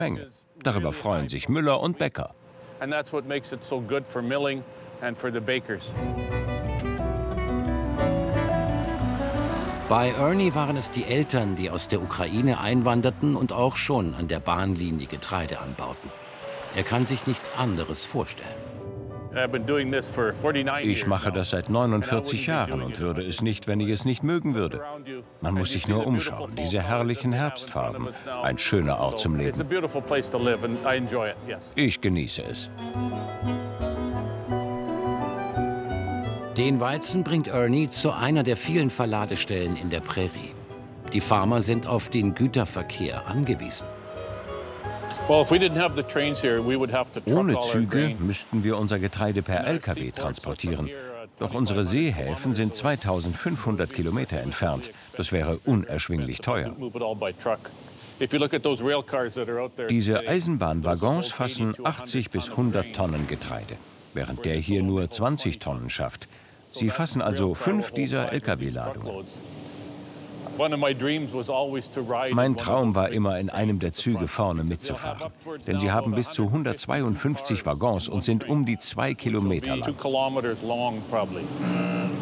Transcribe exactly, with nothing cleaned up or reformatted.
Menge. Darüber freuen sich Müller und Bäcker. Bei Ernie waren es die Eltern, die aus der Ukraine einwanderten und auch schon an der Bahnlinie Getreide anbauten. Er kann sich nichts anderes vorstellen. Ich mache das seit neunundvierzig Jahren und würde es nicht, wenn ich es nicht mögen würde. Man muss sich nur umschauen. Diese herrlichen Herbstfarben. Ein schöner Ort zum Leben. Ich genieße es. Den Weizen bringt Ernie zu einer der vielen Verladestellen in der Prärie. Die Farmer sind auf den Güterverkehr angewiesen. Ohne Züge müssten wir unser Getreide per L K W transportieren. Doch unsere Seehäfen sind zweitausendfünfhundert Kilometer entfernt. Das wäre unerschwinglich teuer. Diese Eisenbahnwaggons fassen achtzig bis hundert Tonnen Getreide, während der hier nur zwanzig Tonnen schafft. Sie fassen also fünf dieser L K W-Ladungen. Mein Traum war immer, in einem der Züge vorne mitzufahren. Denn sie haben bis zu hundertzweiundfünfzig Waggons und sind um die zwei Kilometer lang.